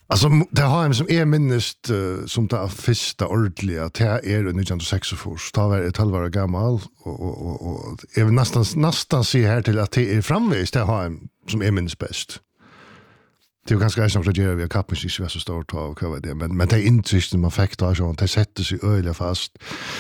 Alltså det har en som minst som det första ordentliga det är 1946 då var jag 12 år gammal och jag vill nästan se här till att det är framvis det har en som minst bäst. Det är ganska som att vi har kappen sig så stort och vad det men det är intrycket man fick då så det sätter sig öliga fast.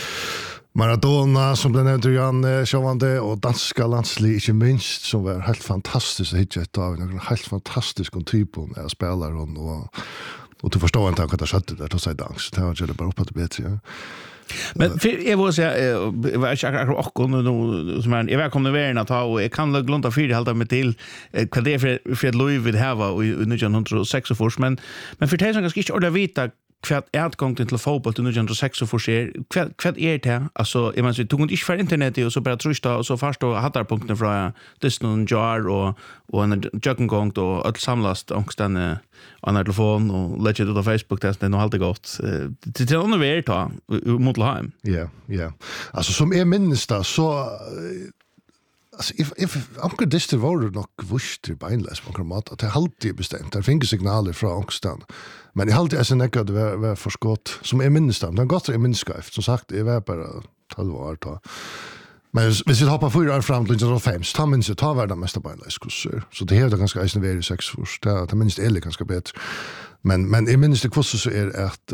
Maradona som den nämnde Jan Sjövande och danska landslig inte minst som var helt fantastiskt att hitta ett av en helt fantastisk typen av spelare och du förstår inte att det skötte där då säger dans det var ju bara upp att bättre ja. Men jag vill säga jag var akkurat nu som är välkomna värna ta och jag kan glömma för det hålla mig till vad det är för ett Louis vid här var i 1906 men för det som ganska inte orda vita kvart utgången till fotboll till 1906 och för kvart är det alltså jag menar tog inte för internet och så bara trusta och så först då hade punkten från Disney Jar och en juggengång då att samlas ångsten på telefon och lägga ut på Facebook testen och allt det gott till andra väg ta mot Laheim. Ja. Alltså som är minst så alltså if onkel distel var det nog vurst i beinlös på kramat att det alltid bestämt där finns signaler från ångstan men jag alltid är sen att det var förskott som är minst det har gått i minskaft som sagt det var bara 12 år då men hvis vi hoppar 4 år fram till 1905 tar minst det tar värda mesta beinlös så det är ganska isen väl i 6 år det minst är ganska bättre men i minst det kostar så är att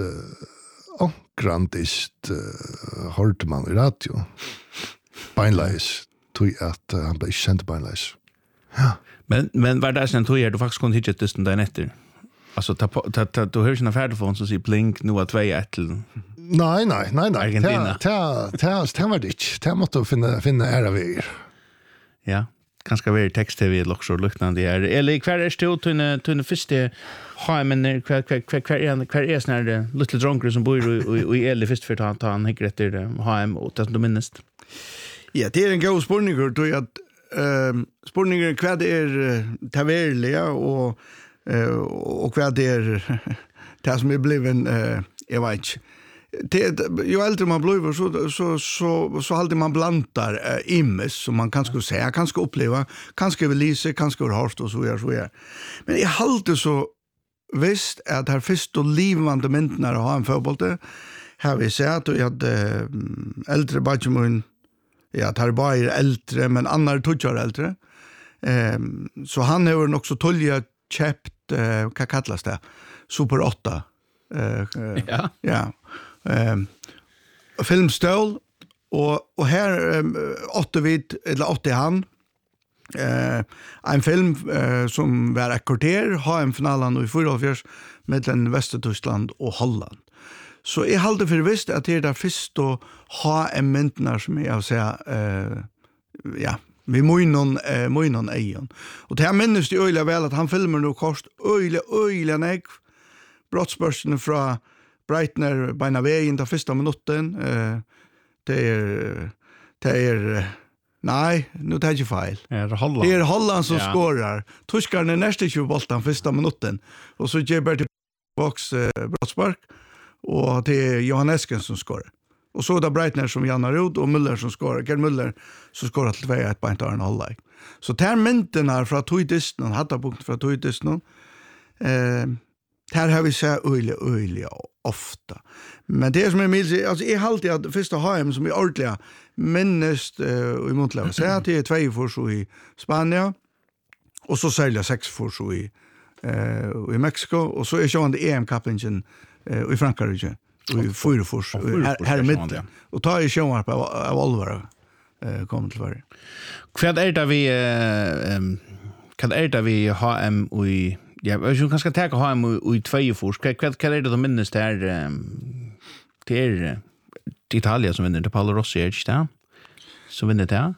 grandist hörde man i radio beinlös tog att han blev känd på en läs. Ja. Men var det sen tog du faktiskt kunde hitta det den efter. Alltså du hör sina färdefon så säger blink nu att 2-1 till. Nej. Argentina. Det var det. Det måste finna ära vägar. Ja, kanske vara text-tv eller liknande är. Eller kvar är stort till första hemmen kvar är såna där little drunker som bor i Eli först för att han hickar efter hem och det som du minns. Ja, det är en god spurning då att spurningen vad är taverliga och vad är det som är bliven jag vet inte. Ju äldre man blir så alltid man blandar immes som man kanske säga, kanske uppleva, kanske vill lise, kanske har hört och så är. Men jag håller så visst att här först och livande myndnar har en fotboll här vi ser att jag hade äldre badgemun ja, tar bara är äldre men annar tog äldre. Så han har nog också tolja köpt vad kallas det? Super 8. Ja. Filmstål och här 8 vid eller 80 han en film som var kvarter har en finalen i 44 mellan Västtyskland och Holland. Så jag hade för visst att det är där först att ha en myndnar som jag säga ja, vi måste egen. Och det här minns det öjliga väl att han filmer nu kost öjliga nägg brottsbörsen från Breitner på en väg in till första minuten. Det är nej, nu tar jag fel. Det är Holland som skorar. Tyskarna nästa 20 bollen första minuten. Och så ger Bertil Box brottspark. Och det är Johan Esken som skorar. Och så är det Breitner som Jannar Rod och Müller som skorar. Gerd Müller som skorar till 2-1 på en halvlek. Så det här mynten här från Toydistan, hade punkt från Toydistan. Här har vi sett öjliga ofta. Men det som är mild, alltså jag alltid att första HM som är ordentliga minnest i Montlev. Så att det är 2 för så i Spanien och så säljer 6 för så i Mexiko och så är sjön EM-kappen i Frankrike och i Fyrfors här mitt och tar i sjön på av Alvaro kommer till varje. Vad är det vi HM i ja, jag kanske ta HM i 2 fors. Vad är det de minns där till Italien som vinner det Paolo Rossi är det som vinner det.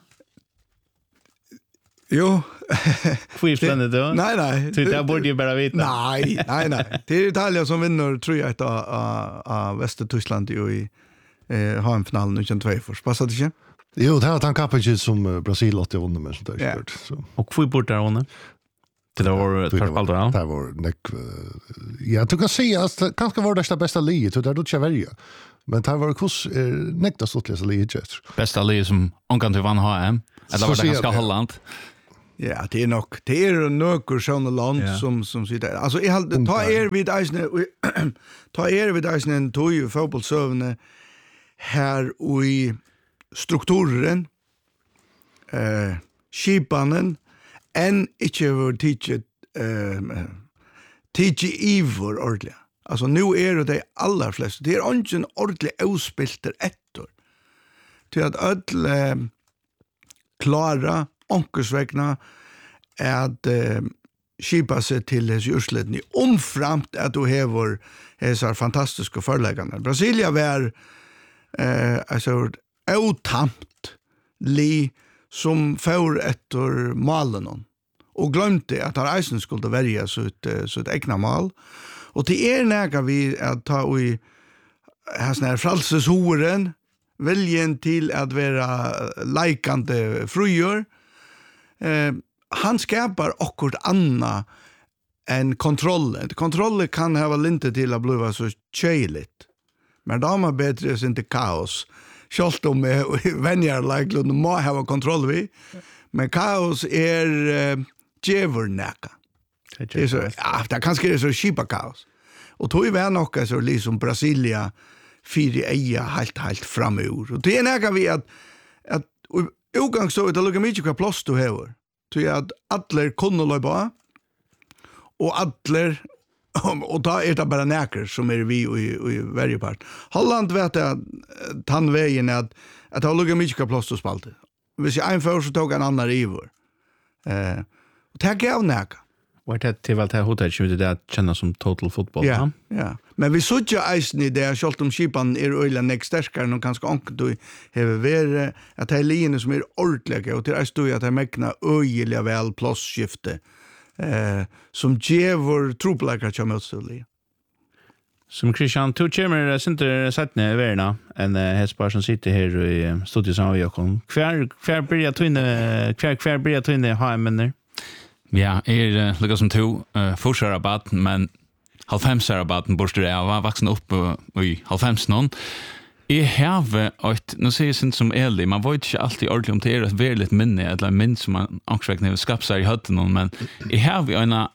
Jo. Får spännande då? Nej. Så det borde ju bara veta. Nej. Det är Italien som vinner tror jag av Västtyskland i HM-finalen 2002 för. Passar det inte? Jo, det har han kappat som Brasil 80 vunnit med sånt där skört. Så. Och får bort där vunnit. Det var förspaltare. Det var näck. Ja, du kan säga att kanske var det bästa liget där du välja. Men det var kurs näckta stort läsa liget. Bästa liget som omgång till vann HM. Eller var det ganska Holland? Ja, det nok. Det nøkker sånne land som sitter. Altså, ta vid eisen en tog i fotbollsøvende her i strukturen, skipanen, enn ikke vår tidsi ivor ordentlig. Altså, nu det de aller fleste. Det ikke en ordentlig avspilter etter. Til at alle klara onkersvegna at skipa seg til hans ursledning omframt at du hever hesar fantastiske forleggene. Brasilia var otamt li som får etter malen og glemte at han eisen skulle verja sitt egna mal. Og til nega vi at ta i sånne fralseshoren viljen til at være leikande frujør, han skapar akkurat anna enn kontrollen. Kontrollen kan hava linte til å bli så tjejligt. Men da er bedre sin til kaos. Selv om venner leiklund må hava kontroll vi. Men kaos djevernäka. Det så det kanske så skipa kaos. Och tog vi nokka så liksom Brasilia fyra eia helt framur. Och det näka vi att utgang så det lukar mycket kvar plats du hever. Till att alla kunde löpa och alla och då det bara näker som vi i varje part. Holland vet att tandvägen att det lukar mycket kvar plats du spalte. Hvis jag en för så tog en annan river. Och det gav näka. Vad det till väl det hotet som det känns som total football. Ja. Men vi såg ju eisen i det skalt om skipan öliga next sterkare och kanske onkel då har vi att det linjen som ordentliga och till är stod att det mäkna öliga väl plusskifte som ger truppläkare som motståndare. Som Christian tog chamber center sättne värna en hästpar som sitter här i studion som vi kom. Kvar börjar twinne ha men Ja, lukka som to forsarabatten, men 90-rabatten borste det. Jeg var vaksen opp i 90-nån. Jeg har nu sier jeg sin som Eli, man vet ikke alltid ordentlig om det et veldig minne, eller en minne som man angstvekne vil skapse seg i høtten, men jeg har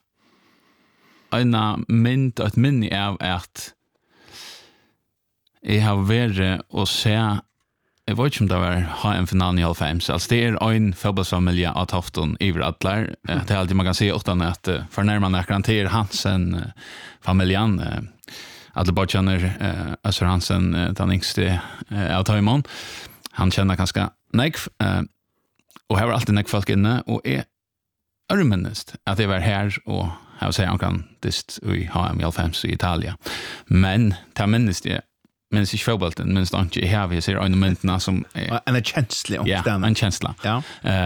en mynd og et minne av at jeg har vært å se. Jeg vet ikke om det var HM-finalen i 90. Altså, det en fotbollsfamilje av Tofton iver atler. Det alltid man kan si utan at fornærmene akkurat til Hansen-familjen. Alle bare kjenner Øsser Hansen, den yngste av Tøymon. Han kjenner ganske nekv. Og her var alltid nekv folk inne. Og jeg minst at jeg var her og jeg vil si akkurat dist i HM i 90 i Italia. Men det minst jeg minns ich fotbollen minns inte jag har ser en momenten som en känsla ja en känsla ja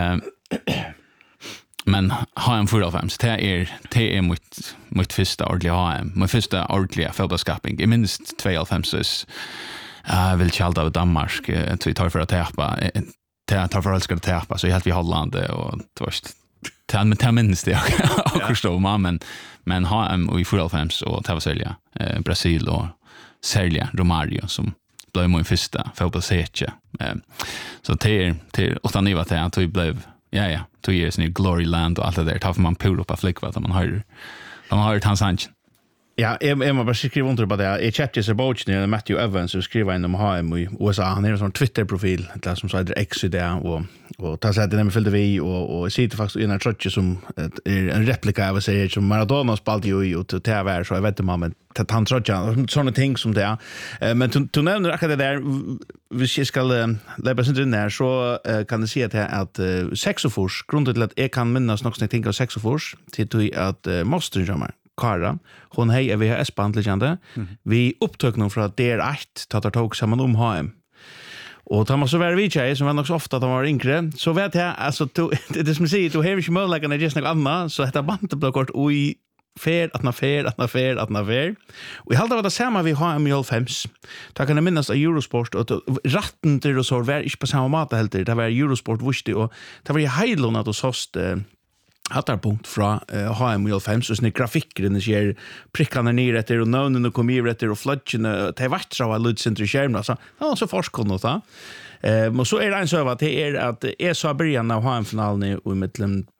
men HM 45 det är mitt första ordentliga HM min första ordentliga fotbollsskapning I minst 2,5 vill chalda av Danmark till tar för att täppa tar för att ska täppa så helt vi Holland och tvärst men minns det jag förstår men HM i 45 och ta sälja Brasil och Sergio Romario som blev min första fotbollsserie. Så det utan ni var det att vi blev 2 years in Glory Land och allt det där. Tar man pur på flickvat man har hans hanch. Ja, jag bara skriva under på det. Jag chattade så boach när Matthew Evans som skriver in om HM i USA. Han har en sån Twitter-profil där som säger X där och tar sig det med fyllde vi och sitter faktiskt i en trotche som en replika av sig som Maradona spelade ju och till TV så jag vet inte men han trotcha såna ting som det men du nämner akkurat det där vi ska lägga sig in där så kan det se att sexofors grundet till att jag kan minnas något som jag tänker sexofors till att måste jamma Kara, hon hej VHS-band legende. Vi upptog någon från DR 8 tar tog samman HM. Och Thomas så var vi tjej som var nog så ofta att de var yngre. Så vet jag, alltså det som säger, du har inte möjlighet att just något annat, så detta bandet blev kort oj fair att na fair. Och I halva var det samma vi HM i 95. Ta kan jag minnas av Eurosport och ratten till och så var inte på samma mat helt det var Eurosport vuxte och det var I Heilon att oss host hattarpunkt fra HM i 5 så sånne grafikker den ser prikkene ned etter og navnene kom i etter og flødgjene til hvert av lydsenter I skjermen så det var så forskående da men så det en søv at det at jeg sa början av HM-finalen I midten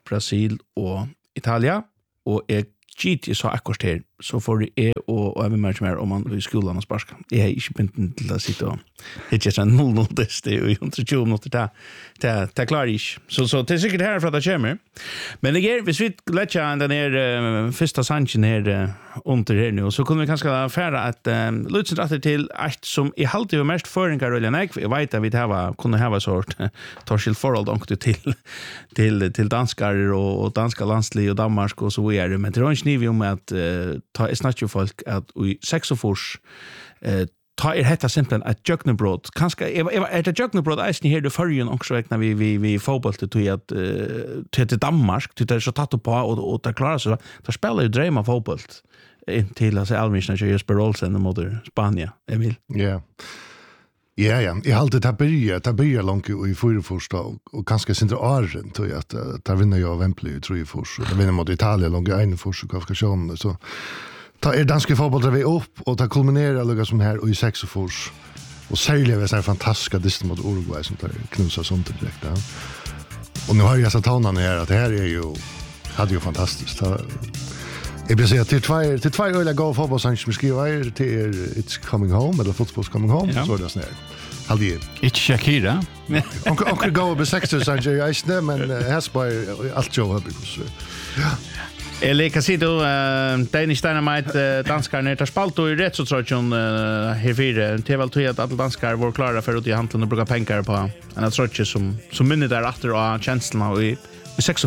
Brasil og Italia, og jeg gitt så akkurat her, så får jeg og jeg vil mer om man i skolen og sparska. Jeg har ikke begynt til å sitte og ikke sånn 0-0-test i 120 minutter. Det klarer jeg ikke. Så det er sikkert herfra det kommer. Men hvis vi letter den her første sannsjen her under her nu, så kunne vi kanskje fære at Lutzen retter til et som i halvtid var mest føringer, jeg vet at vi kunne ha sort torskilt forhold til danskar og danska landslig og Danmark og så videre, men det er ikke niv om at ta snakker folk at i 6 ta hetta simpelthen et jøgnebrot. Kanskje, det jøgnebrot eisen her du førjen også vekna vi fotball til at til Danmark, til det så tatt på og det klarer seg, da spiller jo drøm av fotball inntil Alminsjøen og Jesper Olsen mot Spania, Emil. Ja. Ja, jeg halte det börjar långt i 4 og kanskje sindre åren til at der vinner jeg Wembley i 3 og der vinner mot Italia långt i 1 og kvalifikationen, så ta danske fotball vi upp och ta kulminerar lugga som här och i 6 och särskilt är så fantastiska distan mot Uruguay som tar knusar sånt direkt där. Och nu har jag satt honom här att det här är ju hade ju fantastiskt. Jag vill säga till två öliga gå fotboll som skriver till It's Coming Home eller Football's Coming Home så det snär. Haldi. It's Shakira. Onkel gå över 60 så jag är snä men Hasby allt jag har because. Ja. Eller kan si då Danish Dynamite danskarna tar spalt och i rätt så tror jag här fyra det väl tror att alla danskar var klara för att i handeln och bruka pengar på en trotche som minnet där efter och känslan och i 6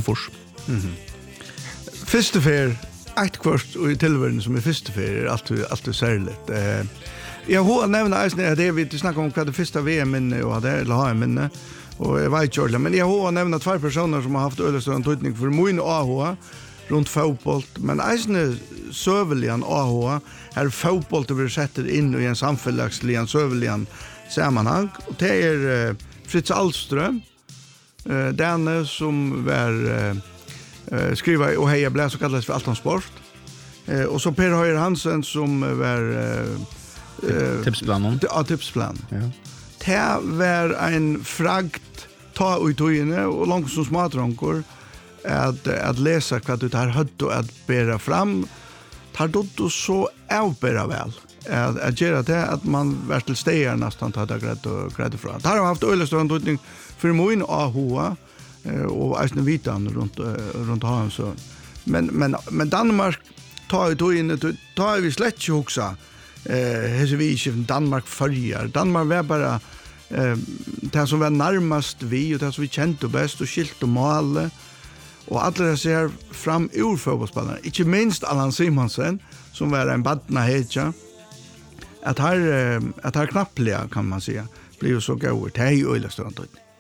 Första fer ett kvart och i tillvärlden som är första fer allt särskilt. Jag har nämnt att det vi snackar om vad det första VM och det eller ha minne och jag vet inte men jag har nämnt 2 personer som har haft öllestor tydning för min AH runt fotboll, men eisne sövelian AH, här fotboll det blir sätter in i en samfällagsligan sövelian sammanhang, och det är Fritz Alström, den som var skriva och heja blä så kallas för Altonsport, och så Per Höjer Hansen som var tipsplanen. Ja, tipsplan. Ja. Det var en fragt ta ut inne och långt som smatrankor att läsa vad du har hött och att bära fram tar du så avbära väl att göra det att man vart till stegar nästan tar det grädd från. Det har haft öllestånd utning för min AH och asne vitan runt han så. Men Danmark tar ju in tar vi slätt också. Hur vi i Danmark förjar. Danmark var bara det som var närmast vi och det som vi kände bäst och skilt och mål. Och alla ser fram ur fotbollsspelare. Inte minst Allan Simonsen som var en badna hetja. Att här knappliga kan man säga blir så gått. Det är ju öllestånd.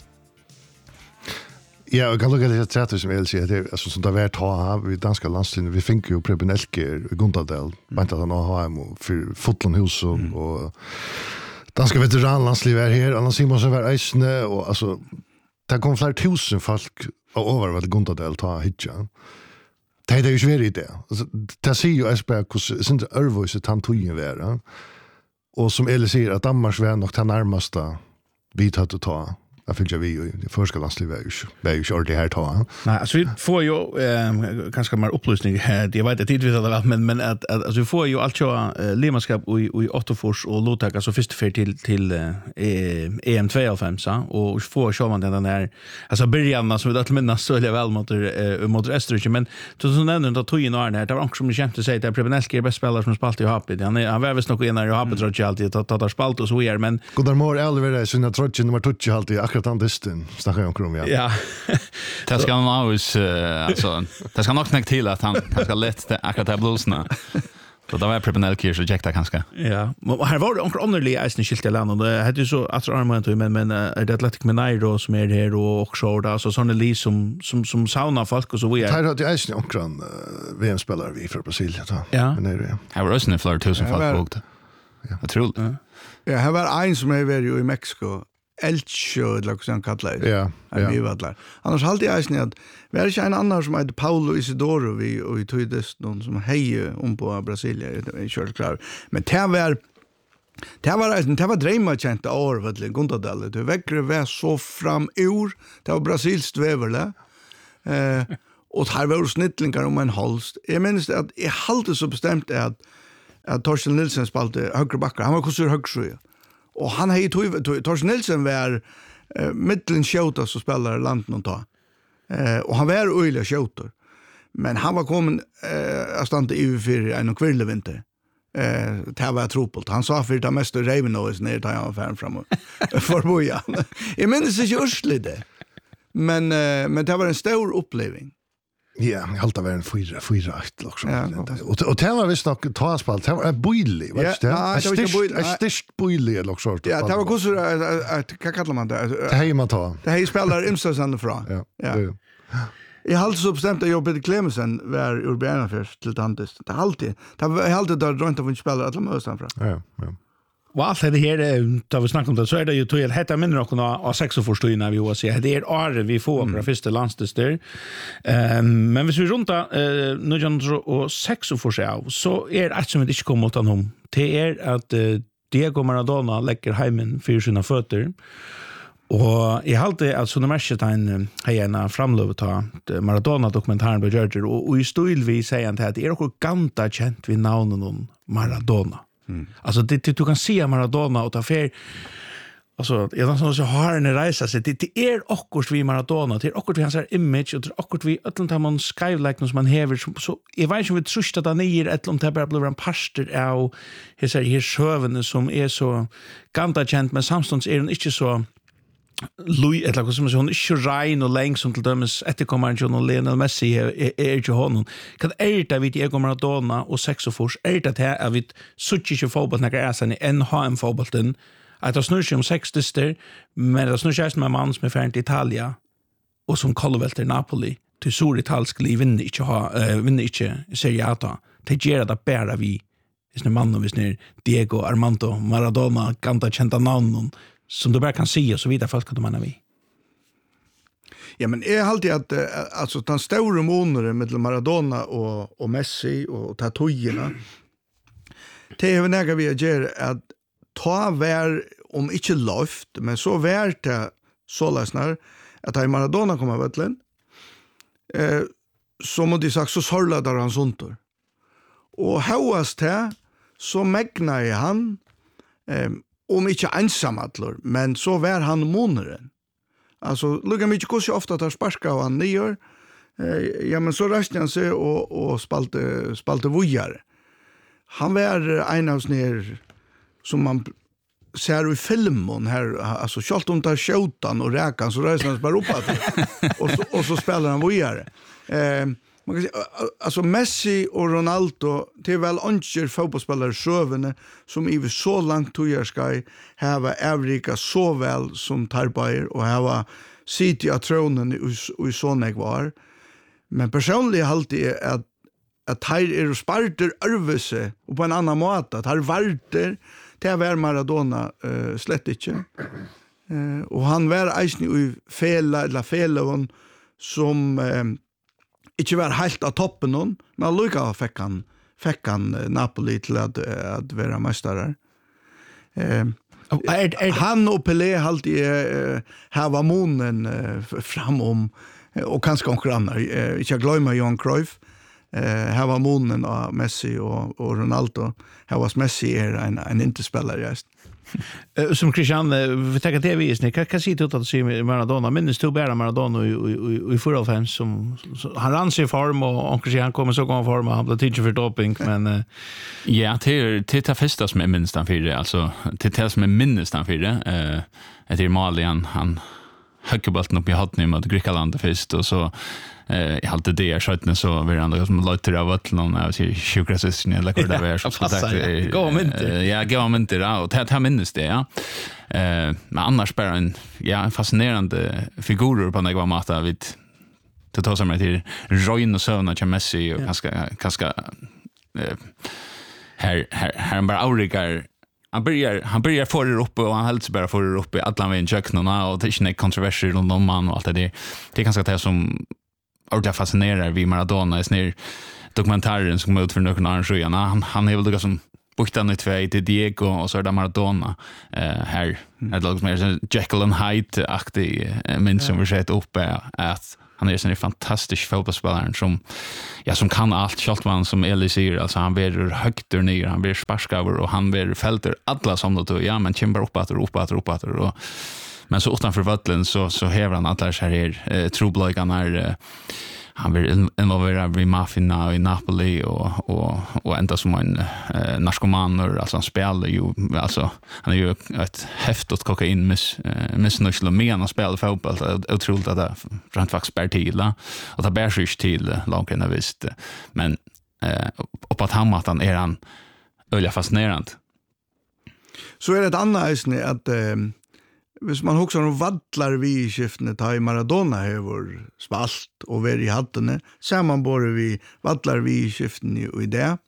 Ja, jag kan lukka lite trätt som jag säger det alltså som det var ta vi danska landslinjen vi fick ju Preben Elke i Gundadel. Vänta att han har hem för Fotlandhus och danska veteranlandsliv är här. Allan Simonsen var eisne och alltså det kom flera tusen folk över vad Gundadel ta hitja. Det är ju inte i det. Alltså det ser ju Esberg hur sin örvöse tantojen vara. Och som Eli säger att Danmarks var nog den närmaste bit att ta. Jag fick ju vi i första landslivet är ju kört det här ta. Nej, alltså vi får ju kanske mer upplysning här. Jag vet att det vet alla men att alltså vi får ju alltså ledarskap i Ottofors och Lotaka så först för till EM2 så och får sjå man den där alltså början som vi att minnas så väl mot Österrike men så som nämnde att tog in och det var också som känt att säga att Preben Elke är bäst spelare som spalt i Happy. Han var väl nog en i Happy tror jag alltid att spalt och så är men Godar Mor Elver så när tror jag nummer 2 alltid akkurat andisten snackar jag om ja. Ja. Det ska han alls alltså det ska nog knäcka till att han ska lätt akkurat bluesna. Så det var Preben Elke så jekta kanske. Ja. Och här var det onkel underliga isen skilt i landet och det hade ju så att armament men det Atletic Mineiro som är här och också då så såna li som sauna folk och så vidare. Här hade isen onkran VM-spelare vi för Brasilien då. Ja. Men det Här var ösnen för 1000 folk bokt. Ja. Jag tror. Ja, här var en som är ju i Mexiko. Elcho eller vad han kallar det. Ja. Vi var där. Annars hade jag snä att vi är inte en annan som heter Paulo Isidoro vi och i tyddes någon som hejer på Brasilien är kört klar. Men det var drömmar känt år vad Gundadal. Det väckre var så fram ur. Det var Brasils dväverle. och här var snittlingar om en Holst. Jag minns att jag hade så bestämt att Torsten Nilsen spalte högre backar. Han var konsur högsjö. Och han hade Torsten Nilsen var mittlen skjuta så spelare landet någon ta. Och han var öliga skjuter. Men han var kommen att stanna i för en och kvirlevinter. Det var tropult. Han sa för det mest Ravenous ner tar jag fram framåt. För boja. Jag minns inte ursligt det. Men det var en stor upplevelse. Ja, jag halta var en 4-1 också. Och det var visst nog taspalt. Det var boilig, vad det? Ett störst boilig eller också. Ja, det var också vad kallar man det? Det här man tar. Det här spelar imsasande fra. Ja. Jag hade så bestämt att jag Peter Clemensen var urbana först till tantes. Det alltid. Det var alltid där drönt av att spela alla möten fra. Ja. Och allt det här tar vi snacka om det så är det ju till hetta minner och av 6 förstår när vi var så det är år vi får på första landsdel. Men hvis vi runta och 6 för så är det som det inte kommer utan om. Det är att Diego Maradona lägger hemmen för sina fötter. Och jag hade alltså när Mercedes en framlövet Maradona dokumentären på George och i stil vi säger att det är något ganta känt vid namnen Maradona. Alltså du kan se Maradona och ta fer alltså jag så har en resa sig det är akkurat vi Maradona det är akkurat vi hans image och det är akkurat vi att man skylikeness man häver så jag vet inte om vi trustar där ner ett om det bara blir en pastor av här sjövene som är så ganta känt men samstånds är den inte så Louis eller vad som hon är rein och längs som till dömes efterkommaren John Lionel Messi är ju honom. Kan det vid Diego Maradona och 6 fors det här vid such inte fotboll när är sen i NHM fotbollen att det snurrar om 6 dyster men det snurrar med man som är färdig till Italien och som kollar Napoli till sur italsk liv vinner inte Serie A. Det ger det bara vi är man och visst Diego Armando Maradona kanta kända namn som du bara kan se och så vidare folk kan man vi. Ja men är alltid att alltså den stora månaden med Maradona och Messi och tatujerna. Det är när vi gör att ta vär om inte luft men så värt det så läsnar att Maradona kommer vätlen. Så må de sagt så sorgla där han suntor. Och hauast det så mägnar han om inte ensamadlor, men så var han måneren. Alltså, lukka mycket hur ofta tar sparska och han nyer. Ja, men så reste han sig och spalte vujare. Han var en av ner som man ser i filmen här, alltså kjalt om tar skjutan och räkan så reser han bara upp och så spelar han vujare. Man kan säga, alltså Messi och Ronaldo det är väl anker fotbollsspelare sjövene som i så långt tojarskaj har Afrika så väl som Tarbayer och har City av tronen i sån var. Men personligen alltid att här är sparter örvelse och på en annan måte att här varter det var Maradona slett inte. Och han var eisen i fela som inte var helt av toppen någon, men lika fick han Napoli till att vara mästare. Han och Pelé alltid här var månen framom och kanske konkurrenter. Jag glömmer Johan Cruyff. Här var månen av Messi och Ronaldo. Här var Messi en interspelare just. Som Christian, vi tänker det visning. Kan se ut att se Maradona, minns du bara Maradona i 45 som han rann sig i form och Christian kommer så gång form han blev teacher för doping men ja, till det första som är minst han för det alltså till det som är minst han för det är Malian han högbollen upp i hatten mot Grekland först och så jag hade det skjutna så var det som låter av att någon av sig sjukrasisten eller vad det var så sagt gå om inte ja gå om inte då och ta minst det ja men annars bara en fascinerande figurer på några mata vid det tar som till Roy och Sona till Messi och ganska här bara aurigar han börjar få det uppe och han helst bara får det uppe alla vägen köknarna och det är inte kontroversier någon man och allt det är ganska det som ordentligt fascinerar vi Maradona är dokumentären som kom ut för några år sedan han är väl det som buktan i två till Diego och så är det Maradona här är det liksom mer Jekyll and Hyde-aktig minst som vi sett uppe att Han är en fantastisk fotbollsspelare som kan allt Schaltman som Eli säger, alltså han blir högt ner, han blir sparskaver och han blir fälter alla som då ja men kämpar uppåt och men så utanför vattlen så häver han alla så här troblagan här han vill involvera vid Mafina i Napoli och ända som en narkoman alltså han spelar ju alltså han är ju ett häftigt kokain missnöjd men han spelar fotboll otroligt att det rent faktiskt bär till och det bär sig till långt än visst men och på att han är han öliga fascinerande. Så är det ett annat att hvis man huxar om vattlar vi i skiftene ta i Maradona hever spalt og ver i hattene, saman både vi vattlar vi i skiftene i det.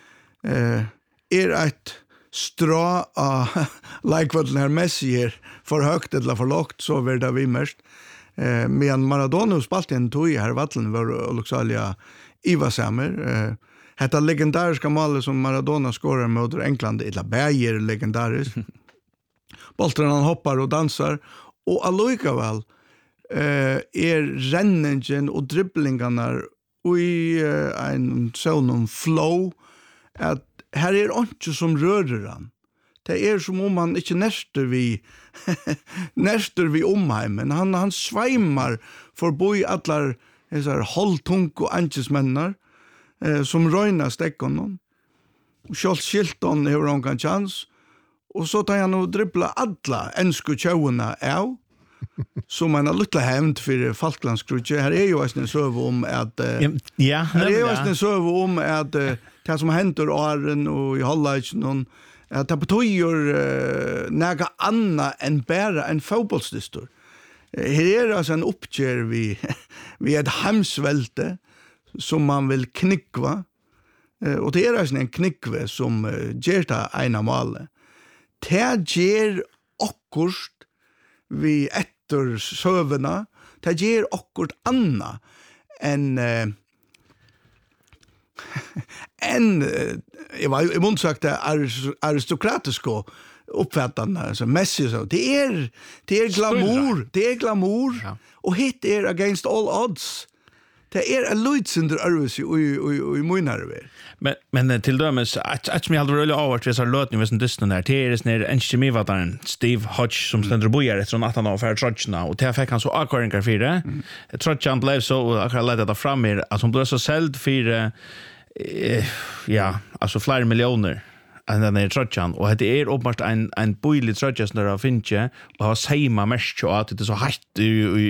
Et strå av likevallen her Messi for høgt eller for lågt, så ver det vi mest. Men Maradona spalt en tog her vattlen var oluksalja ivasamer. Hetta legendariska målet som Maradona skorar mot England, eller bäger legendariskt. Bolten han hoppar och dansar och allikevel renningen och dribblingarna i en sån flow att här är inte som rörer han. Det är som om han inte näster vi omheimen. Han svämmar förbi alla dessa hålltunk och angesmännar som röjnar stäckonen. Charles Shilton har någon chans. Och så tar han och dribbla alla ensko tjauerna av. Som man har lite hämnt för Falklandskrutje. Här är ju en söv om att... Ja, här är ju en söv om att det som händer åren och i Holland att det betyder några annan än bara en fotbollsdistor. Här är alltså en uppgör vid ett hemsvälte som man vill knickva. Och det är alltså en knickve som ger det ena målet. Det ger okkurst vi etter søvena, det ger okkurst anna enn jeg var i munnsagt aristokratiske uppfattande som Messi så det är glamour ja. Och hit är against all odds. Det är en lydsynder örvus i munarver. Men till dömes att som jag hade väl avart vi så lötning med sån dysten där. Det är ner en kemivataren Steve Hodge som ständer bojar efter att han har för trotchna och det fick han så akvaringar för det. Trotchan blev så akkurat lätt att fram med att som då så såld för ja, alltså flera miljoner. Den är trotchan och det är uppmast en boilig trotchan där av finche och har samma mesh och att det är så hårt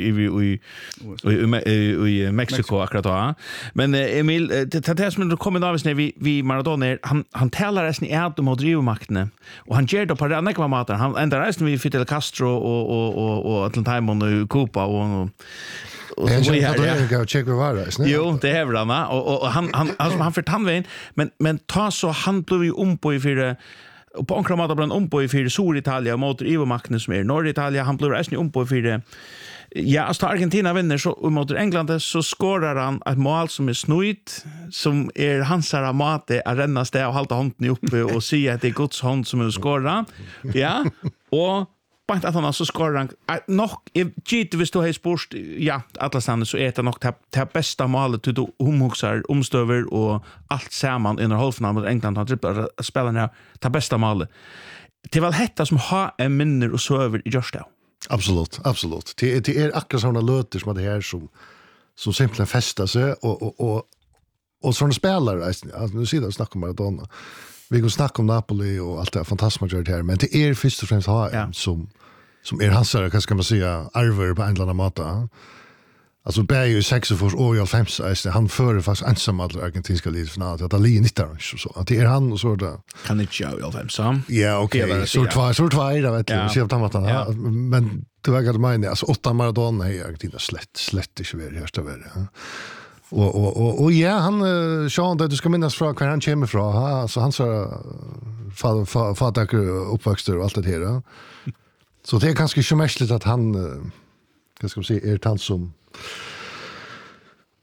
i Mexiko akkurat då. Men Emil det som kommer av när vi Maradona han talar resten i att de drivmakten och han ger då på den andra maten han ända resten vi Fidel Castro och Atlantime och Cuba och så jag Che Guevara. Jo, det är han och han för tandvägen men ta så han blev ju på i för på ankramata bland på i för Syditalia mot Ivomakne som är Norditalien han blev resten på i för ja, alltså Argentina vinner så mot England så skorar han ett mål som är snöjt som är hans mate att renna stä och hålla handen uppe och se att det är Guds hand som är skora. Ja, och Bant att han så skorar han nog gitt visst du har sport ja alla stannar så är det nog det bästa målet du omhuxar omstöver och allt samman under halvfinalen mot England han dribblar spelarna det bästa målet. Det väl hetta som har en minner och så över i Jorstad. Absolut. Det är akkurat såna löter som det här som simpelthen fästar sig och såna spelare alltså nu ser det snacka om Maradona. Vi går snacka om Napoli och allt det fantastiska man gör det här men det är först och främst som är hans vad ska man säga arver på en eller annan mata. Alltså Berg i 64 år i 50 han före faktiskt ensam alla argentinska lidfinal att Ali 19 så att det är han och så där. Kan inte jag i 50. Ja, okej. Så två jag vet inte. Se på att men det var gott men alltså 8 Maradona i Argentina slett inte väl första värre. Och ja, han Sean det du ska minnas från var han kommer ifrån. Så han så fader uppväxt och allt det här. Så det är ganska skämmigt att han vad ska man säga är tant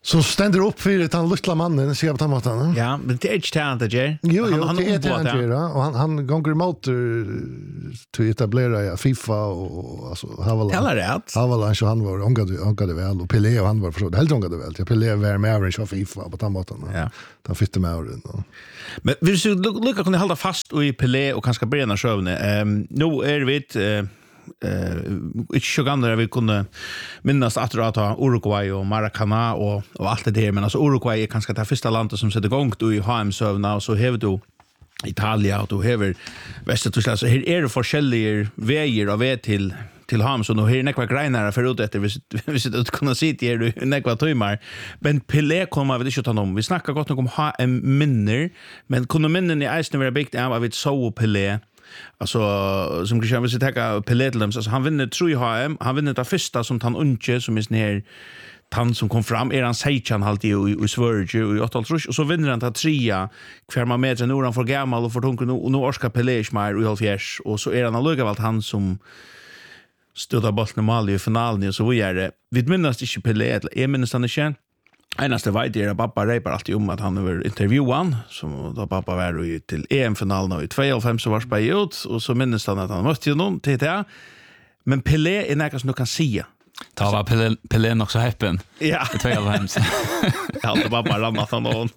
Så ständer upp för den lilla mannen ser på tomaterna. Ja, men det är inte talent Jer. Jo, det är han gör och han gånger emot till etablera FIFA och alltså han var han var ångade väl och Pelé och han var för helt ångade väl. Jag Pelé var med över i FIFA på tomaterna. Ja. Han fick det med över. Men vill du lucka kunna hålla fast i Pelé och kanske bränna sjövne. Nu är vi inte så gamla vi kunde minnas att ha Uruguay och Maracana och allt det där, men alltså Uruguay är kanske det första landet som sätter igång i HM-sövna och så har du Italia och du har Västtyskland, så här är det forskjelliga vägar av väg till HM, så nu är det nekva greiner för ut efter vi sitter ut kunna sitta här i nekva timmar, men Pelé kommer vi inte ta om. Vi snackar gott nog om HM-minner, men kunde minnen i eisen vara byggt av att vi så Pelé. Alltså som Christian vill se täcka Pelé till dem, så han vinner 3 HM, han vinner det första som han unge som är ner han som kom fram är han Seichan alltid i Sverige i 8 och så vinner han ta 3 kvar med nu han för gammal och för tunken och nu orskar Pelé smär i halvfjärs och så är han allugavalt han som stödde bollen i mål i finalen och så vidare. Vi minns inte Pelé, jag minns han inte. Einaste vet är att pappa repar alltid om att han över intervjuan som då pappa var till EM-finalen i 92 så var period och så minns han att han måste ju någon till det. Men Pelé är något som du kan säga. Ta var Pelé också häppen. Ja. Det 92. Ja, då pappa ramlat han någon.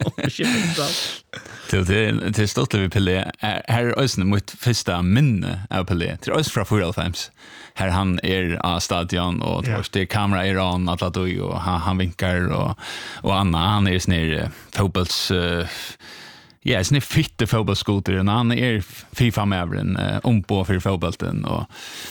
Till stort vi Pelé här är ösnen mot första minne av Pelé. Till öst från 95. Här han är av stadion och det är kamera i ran att och han vinkar och Anna han är snär fotbolls ja, snär fitte fotbollsskoter och han är FIFA med över på för fotbollen och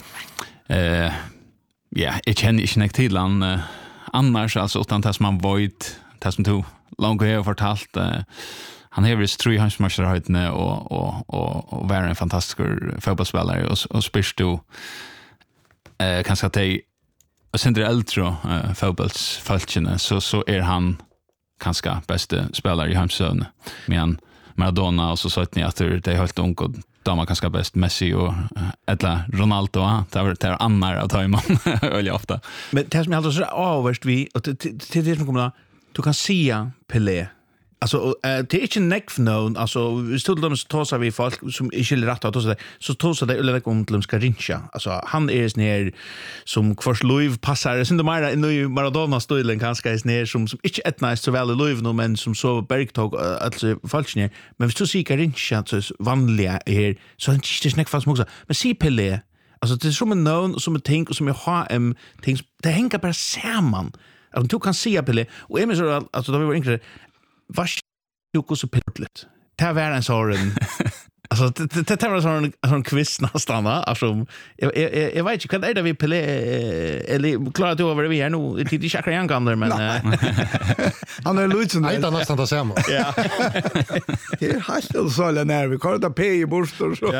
ja, jag känner inte till han annars alltså utan det som man void det som tog långt och fortalt han har visst 3 handsmatcher höjtne och var en fantastisk fotbollsspelare och spyrs du kanske att det och sen det äldre fotbollsfolkene så är han kanske bästa spelare i hemsövne men Maradona och så att ni att det är helt ung och damer kanske bäst Messi och eller Ronaldo det är annar att ta imon väldigt ofta. Men det som jag alltså så överst vi och till det som kommer du kan se Pelé. Alltså det är inte neckfnown, alltså vi stod dem så tosar vi folk som inte är rätt att så tosar det eller om de ska rincha. Alltså han är ner som kvars Louis passar sen de mer nu Maradona stilen kanske är ner som inte ett nice så väl Louis no men som så bergtog alltså folk ner. Men hvis du ser rincha så vanliga är så inte det snack fast också. Men se Pelé. Alltså det är som en known som ett tänk och som jag har ting det hänger bara samman. Alltså du kan se Pelé och är med så alltså då vi var yngre vars du så pittligt. Det var en sån alltså det var en sån quiz nästan alltså jag vet inte vad är det vi Pelé eller klarar du över vi är nu det är chakra Jan men han är lutsen nej det nästan det samma. Ja. Det är helt så alla när vi kallar det P i borstor så.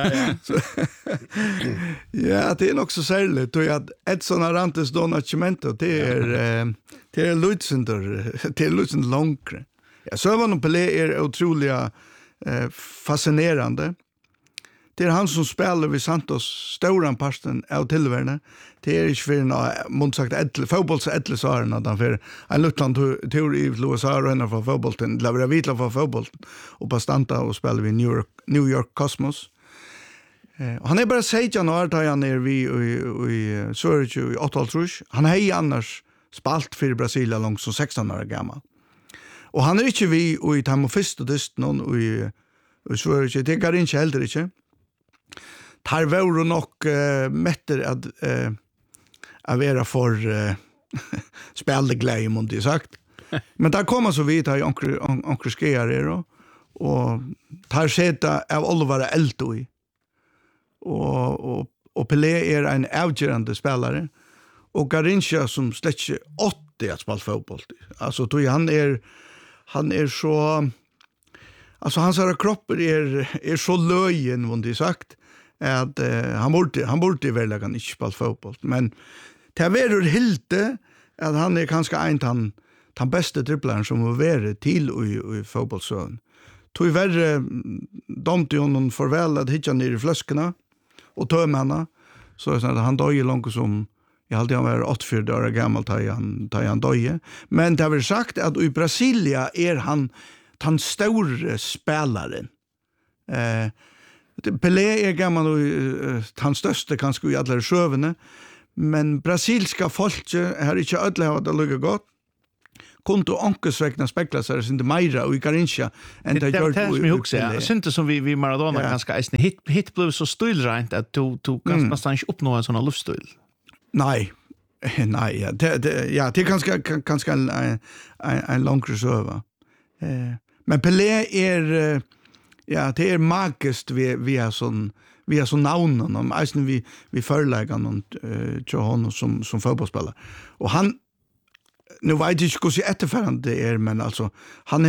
Ja, det är nog så särskilt och att ett sån här rantes donacimento det är lutsen det är lutsen långt. Ja, Sövan och Pelé är otroliga fascinerande. Det är han som spelar vid Santos stora parten av tillvärlden. Det är inte för en sagt fotbollsättelsaren att han för en lutland tur i USA och rennar för fotbollen, levererar vitla för fotbollen och på stanta och spelar vid New York Cosmos. Han är bara 16 år där han är i Sverige i 8 år. Han är annars spalt för Brasilien långt som 16 år gammal. Och han är inte vi i Tamofist och dyst någon i Sverige. Det går inte heller inte. Tar var nog mätter att vara för spelglädje om det sagt. Men där kommer så vid att onkel skear är då. Och tar sätta av Oliver Elto i. Och Pelé är en avgörande spelare. Och Garincha som släcker 80 att spela fotboll. Alltså då han är så alltså hans kropp är så löjen vad det sagt att han borde väl kan inte spela fotboll men det är helt att han är kanske en han bästa dribblaren som har varit till i fotbollssön. Tog värre dömde honom farväl att hitta ner i flaskorna och tömma henne så att han dog långt som Jag hade han var 84 år gammal tar han döje. Men det har väl sagt att i Brasilia han den stora spelaren. Pelé gammal och den största kanske i alla sjövene. Men brasilska folk har inte ödla haft det lika gott. Kunde ankesvägna spekla sig sin Maira och i Garincha än det gör det som jag också säger. Syns som vi Maradona ganska hit blev så stilrent att du ganska nästan inte uppnå en sån luftstil. Nej, ja, det är ganska en lång reserva. Men Pelé det är magiskt vi har sån namnen om alltså vi förlägger någon till honom som fotbollsspelare. Och han nu vet jag inte hur så efterfärande det är, men alltså han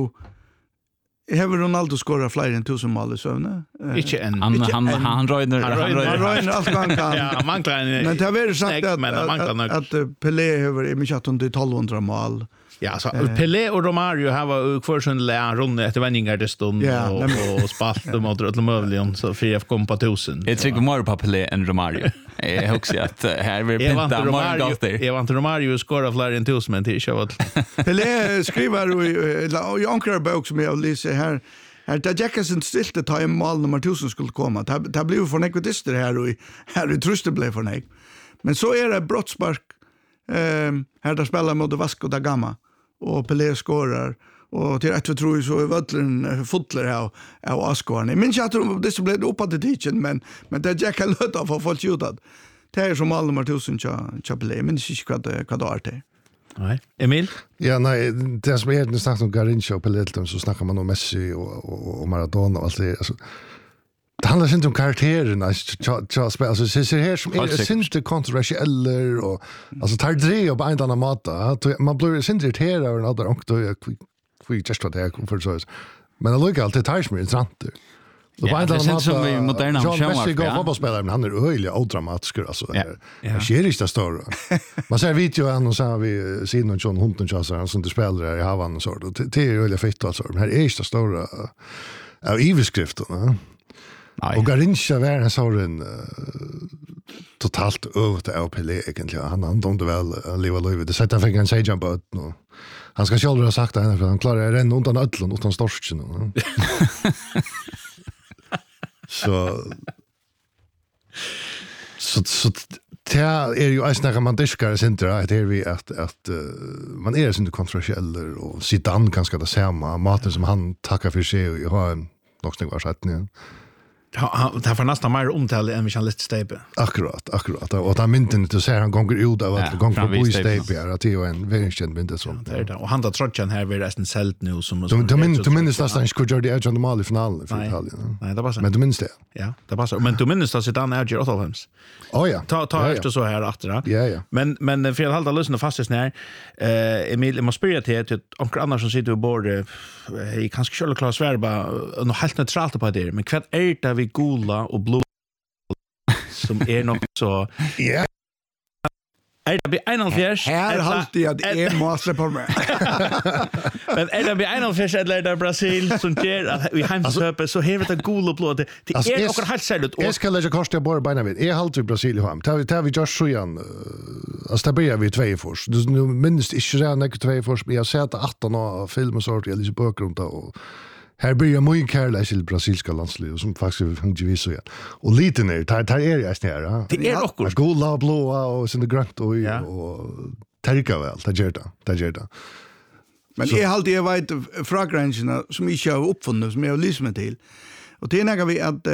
har Ronaldo skorat fler än 1000 mål i sömne. Inte än. Han röjner allt man kan. Ja, man kan. Men det har väl sagt att Pelé har mycket 1200 mål. Ja, så Pelé och Romario har kvar sån runda efter vändningar det stund och spalt mot Romario så för kom på 1000. Jag tycker mer på Pelé än Romario. Jag också att här vill pinta många gånger. Jag vant Romario skora fler än 1000 men det är Pelé skriver i ankrar bok som jag läser här där Jackson stilte ta en mål nummer 1000 skulle komma. Det blev för nekvitister här i truste blev för nek. Men så är det brottspark här där spelar mot Vasco da Gama och Pelé skorar och till att tror ju så är vötlen fotler här av Askorn. Men jag tror det så blev uppåt det teachen men det Jack har lött av folk jutat. Det är som all nummer 1000 Pelé men det är inte vad det är. Nej. Emil? Ja, nej, det som är nu snackar om Garincha och Pelé så snackar man om Messi och Maradona och allt det alltså. Det handlar inte om karaktärerna alltså det ser här som är inte kontroversiella och alltså tar det på en annan mata man blir inte irriterad över något och då vi just vad det är för så men det lukar alltid tar som intressant. Och på en annan mata som vi moderna Messi går fotbollsspelare men han är öjlig odramatisk alltså det sker inte stora man ser video han och så vi ser någon John Hunton chassar som det spelar i Havan och så det är öjlig fett alltså men här är inte stora av iveskrifterna. Och Garincha var en sån totalt övrigt av Pelé egentligen. Han dömde väl leva livet. Det sätter han fick en sejan på och han ska själv ha sagt det för han klarar renna undan ödlon utan storschen. Så det är ju nästan romantiskare centra att det är vi att man är så inte kontroversiell och Zidane ganska det samma maten som han tackar för sig och har en någonting var satt ner. Det får nästan mer omtal än vi kan lite stejpe. Akkurat. Och där mynten inte så han gånger ut av att gånger på i stejpe att det är en väldigt känd mynd så. Det är det. Och han tar trotchen här vid resten sält nu som de minns nästan inte skulle göra det Edge normal i finalen för Italien. Nej, det passar. Men du minns det. Ja, det passar. Men du minns att sitta ner Edge 8 hems. Ja. Ta efter så här efter. Ja. Men för att hålla lyssna fast när Emil måste spyrja till onkel Anders som sitter på bordet i kanske skulle klara svärba och helt neutralt på det. Men vad är det vi gula och blå som är nog så ja är det en av fjärs här alltid att är måste på mig men är det en av fjärs eller där Brasil som ger att vi hemsöper så här vet det gula och blå det är också helt sällt och jag ska lägga kosta bara beina vid är halt i Brasil hem tar vi just så igen alltså där vi 2 fors nu minst inte redan 2 fors vi har sett 18 och film och sånt eller så böcker runt och här börjar mycket kärlek till brasilska landslivet som faktiskt inte visar igen. Och lite ner, tar är jag här. Det är också. Gula och blåa och sen det grönt och tärka väl, det gör det. Men jag har alltid varit fragränserna som inte har uppfunnit, som jag har lyssnat till. Och det är vi att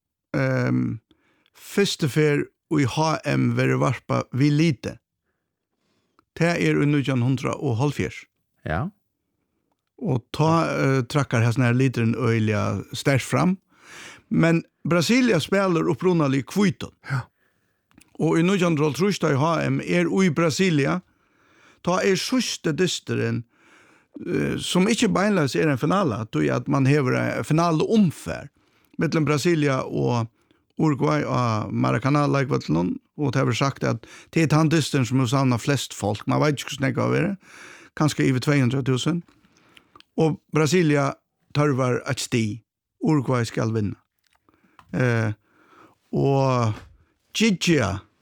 första för och i HM var varpa vi lite. Det är 1970. Ja. Och trackar här såna här litern öliga stärk fram. Men Brasilia spelar upprunalig kviton. Ja. Och i 1930 i HM i Brasilia ta sista disteren som inte beinledes en finale, då att man hever final omfär mellan Brasilia och Uruguay och Maracanã likvatlen och det har sagt att det är han disteren som har samlat flest folk. Man vet inte hur snägga av det. Kanske över 200 000. Och Brasilia tarvar att sti. Uruguay ska vinna. Och Gigia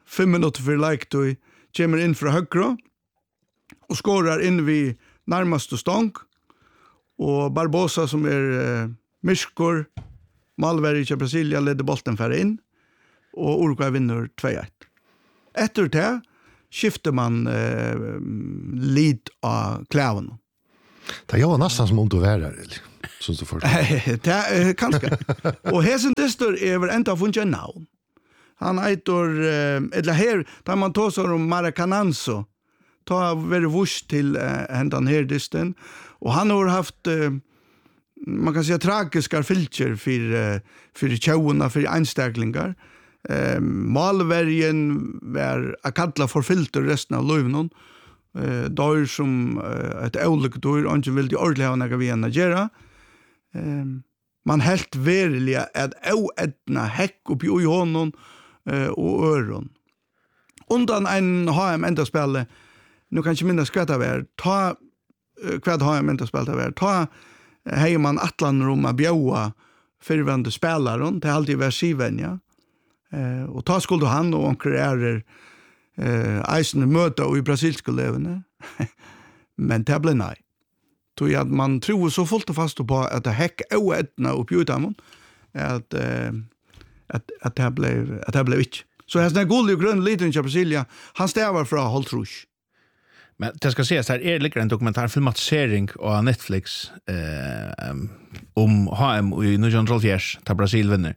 5 minuter för like kommer in från högra och skårar in vid närmaste stång. Och Barbosa som Myskor, Malverich och Brasilia ledde bollen för in. Och Uruguay vinner 2-1. Efter det skifter man lite av kläven. Det var nästan som ont att vara här, som du förstår. Det kanske. Och hesen distor är ända funnit en namn. Han heter, eller här, där man tar sig om Maracananzo, tar väldigt vurs till händan här distan. Och han har haft, man kan säga, tragiska filter för tjauerna, för anstaklingar. Malvärjen var att kalla för filter resten av löven. Då som ett olyck då och inte vill det ordentligt ha några vi än att göra. Man helt verkligen att oädna häck upp i honom och öron. Undan en HM ändaspel, nu kan jag inte minnas vad det var, vad HM ändaspel det var, ta hej man Atlanrum att bjöa förvände spelaren, det har alltid varit Sivenja. Och ta skulle han och onker eisen möta och i brasilska levande. Men det blev nej. Tog att man tror så fullt och fast på att det häck oädna upp i utamon att det blev inte. Så här den guld och grön liten i Brasilia, han stävar från Holtrush. Men det ska sägas här ligger en dokumentärfilmatisering av Netflix om HM i 1904 där Brasil vinner.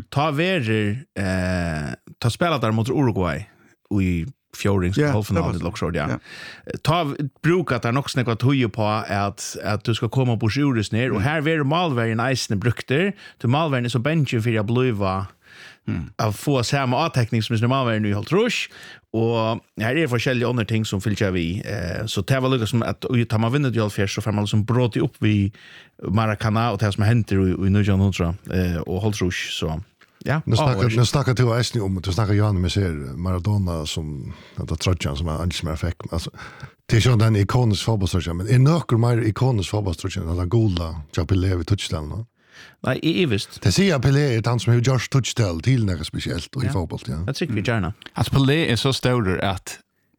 Ta spelat där mot Uruguay i fjordings halvfinalen i Lockshore, ja. Ta brukat där också något höj på att du ska komma på jurys ner och här är Malvärjen eisen brukter till Malvärjen så benchen för att bliva att få samma avteckning som normalvärden i Holtrush och här är forskjelliga andra ting som fyller vi så det var liksom att tar man vinner i Alfjärs så får man liksom bråta upp vid Maracana och det som händer i 1900 och Holtrush så ja. Nu snackar till Eisni om att du snackar Johan med sig Maradona som att trotjan som är som effekt alltså det är ju den ikonisk fotbollstrotjan men är något mer ikonisk fotbollstrotjan än den goda Chapelle vid touchdown. Nej, i visst. Det säger Pelé är han som har gjort touchdown till något speciellt och i fotboll, ja. Det tycker vi gärna. Att Pelé är så stor att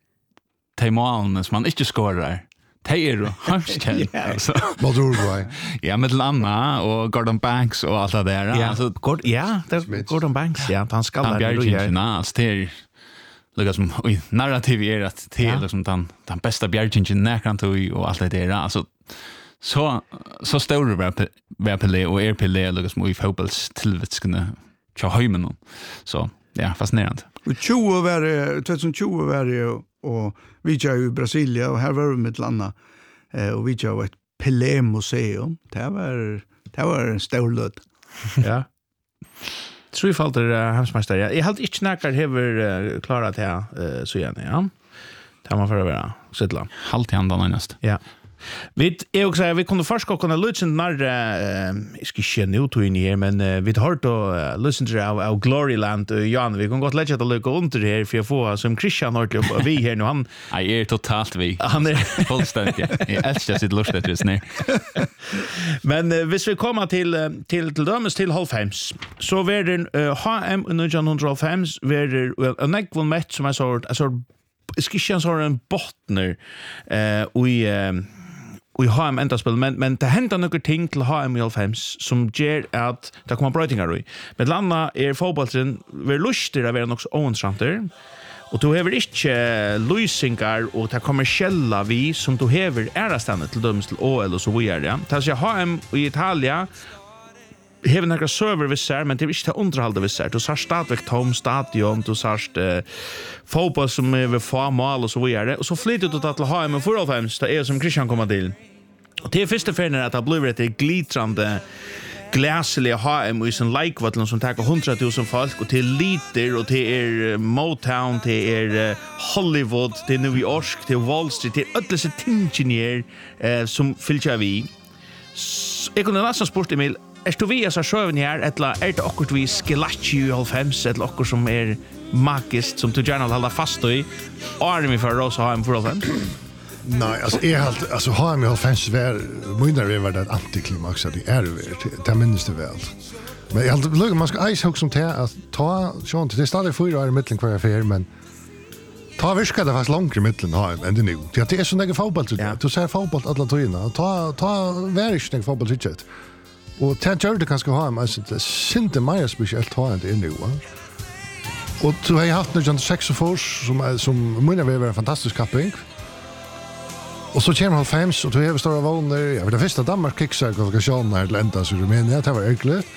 målen som man inte skorar, det är harmskänd. Mot Uruguay. Ja, med Anna och Gordon Banks och allt det där. Ja, alltså, det är Gordon Banks, ja. Han ska han bjärgingen, det är liksom, narrativ är att det är liksom den bästa bjärgingen näkant och allt det där. Alltså, så stor var Pelé och Pelé liksom i fotbolls tillväxtande tja höjmen. Så ja, fascinerande. Och 2020 var det och vi var i Brasilia och här var vi med landa och vi var ett Pelé-museum. Det var en stor löd. Ja. Tror jag falter hemsmästare. Jag hade inte snackar hever klarat det så igen, ja. Det man för att vara sittla. Halt i handen näst. Ja. Vi kunde först kunna lyssna när jag ska känna ut in här men vi har hört lyssna till av Gloryland Jan vi kan gott lägga det lucka under här för att få som Christian har vi här nu han är totalt vi. Han är fullständigt. Jag älskar sitt lust att lyssna. Men hvis vi kommer till dömes till halvfems så var det HM 1905 var det en ekval match som jag sa Skishan har en bottner och HM ändaspel men det händer några ting till HM i 95 som gör att det kommer brötingar i. Men landa är fotbollen ver lustig att vara också ointressant och du har inte lösningar och det kommersiella vi som du har ärastandet till döms till OL och så vidare. Det är HM i Italien hever några servervissar, men det är inte underhållande vissar. Du ser stadväck tom stadion, du ser fotboll som är vid få mål och så vidare. Och så flyttar du till HM 45, det är som Christian kommer till. Och det är första färden att det har blivit ett glitrande gläsliga HM i sin likevattlen som tar 100 000 folk och till liter och till Motown, till Hollywood, till New York, till Wall Street, till alla dessa tingenier som fyller vi. Jag kunde nästan spurt Emil, du vi så sjøven her, eller det akkurat vi skelatji i 90, eller akkurat som magiskt, som du gärna håller fast i, och vi för oss HM för 90? Nej, alltså HM i 90 var det antiklimax att det det minns det väl. Men jag man ska ice hook som till att ta sånt det stadig 4 år i mitten kvar för men Ta virka det fast långt I mitten ha än det nu. Det är så mycket fotboll till. Du ser fotboll alla tiden. Ta vär inte fotboll till det. Och det gör det kanske ha men det synte mer speciellt ha än det nu va. Och du har haft någon 6 fors som menar vi var en fantastisk kapping. Och så kommer han fems och du har stora våner. Jag vet det första Danmark kicksar kvalifikation när det ändas I Rumänien. Det var äckligt.